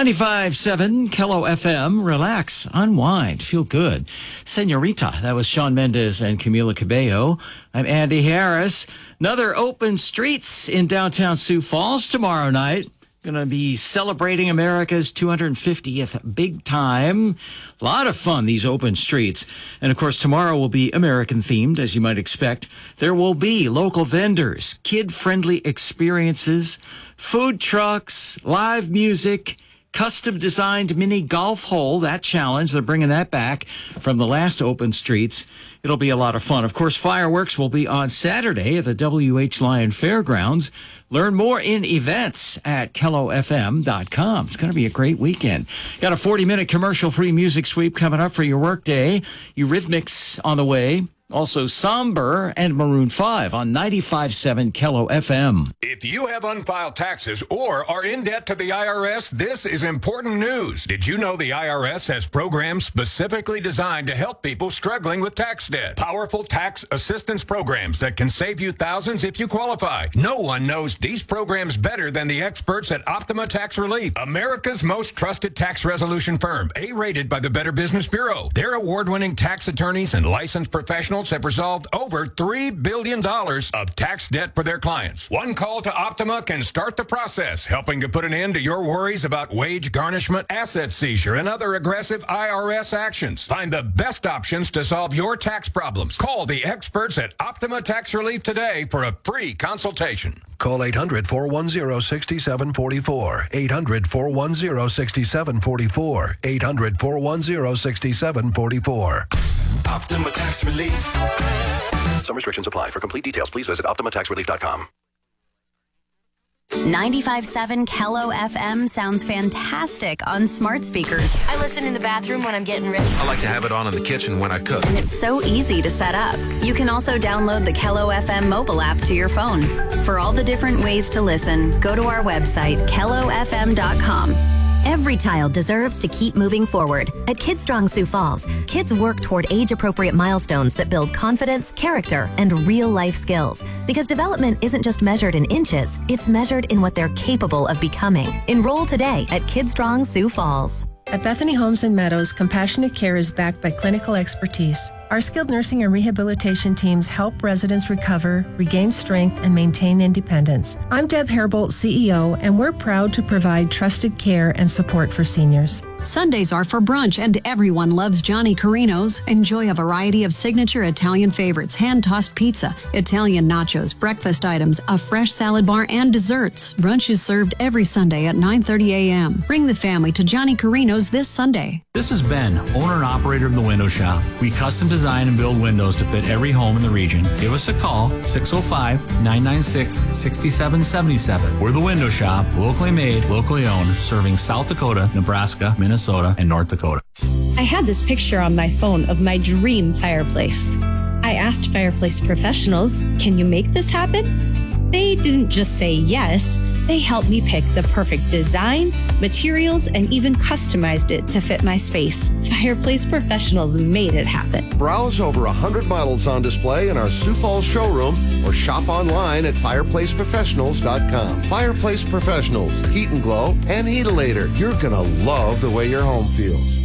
95.7 Kello FM. Relax, unwind, feel good. Senorita, that was Shawn Mendes and Camila Cabello. I'm Andy Harris. Another open streets in downtown Sioux Falls tomorrow night. Going to be celebrating America's 250th big time. A lot of fun, these open streets. And, of course, tomorrow will be American-themed, as you might expect. There will be local vendors, kid-friendly experiences, food trucks, live music, custom-designed mini golf hole, that challenge. They're bringing that back from the last open streets. It'll be a lot of fun. Of course, fireworks will be on Saturday at the W.H. Lyon Fairgrounds. Learn more in events at KelloFM.com. It's going to be a great weekend. Got a 40-minute commercial-free music sweep coming up for your workday. Eurythmics on the way. Also, Somber and Maroon 5 on 95.7 Kello FM. If you have unfiled taxes or are in debt to the IRS, this is important news. Did you know the IRS has programs specifically designed to help people struggling with tax debt? Powerful tax assistance programs that can save you thousands if you qualify. No one knows these programs better than the experts at Optima Tax Relief, America's most trusted tax resolution firm, A-rated by the Better Business Bureau. Their award-winning tax attorneys and licensed professionals have resolved over $3 billion of tax debt for their clients. One call to Optima can start the process, helping to put an end to your worries about wage garnishment, asset seizure, and other aggressive IRS actions. Find the best options to solve your tax problems. Call the experts at Optima Tax Relief today for a free consultation. Call 800-410-6744. 800-410-6744. 800-410-6744. Optima Tax Relief. Some restrictions apply. For complete details, please visit OptimaTaxRelief.com. 95.7 Kello FM sounds fantastic on smart speakers. I listen in the bathroom when I'm getting ready. I like to have it on in the kitchen when I cook. And it's so easy to set up. You can also download the Kello FM mobile app to your phone. For all the different ways to listen, go to our website, KelloFM.com. Every child deserves to keep moving forward. At Kids Strong Sioux Falls, kids work toward age-appropriate milestones that build confidence, character, and real-life skills. Because development isn't just measured in inches, it's measured in what they're capable of becoming. Enroll today at Kids Strong Sioux Falls. At Bethany Homes and Meadows, compassionate care is backed by clinical expertise. Our skilled nursing and rehabilitation teams help residents recover, regain strength, and maintain independence. I'm Deb Hairbolt, CEO, and we're proud to provide trusted care and support for seniors. Sundays are for brunch, and everyone loves Johnny Carino's. Enjoy a variety of signature Italian favorites, hand-tossed pizza, Italian nachos, breakfast items, a fresh salad bar, and desserts. Brunch is served every Sunday at 9:30 a.m. Bring the family to Johnny Carino's this Sunday. This is Ben, owner and operator of The Window Shop. We custom design and build windows to fit every home in the region. Give us a call, 605-996-6777. We're The Window Shop, locally made, locally owned, serving South Dakota, Nebraska, Minnesota, and North Dakota. I had this picture on my phone of my dream fireplace. I asked fireplace professionals, can you make this happen? They didn't just say yes, they helped me pick the perfect design, materials, and even customized it to fit my space. Fireplace professionals made it happen. Browse over 100 models on display in our Sioux Falls showroom or shop online at fireplaceprofessionals.com. Fireplace Professionals, Heat and Glow, and Heatilator. You're going to love the way your home feels.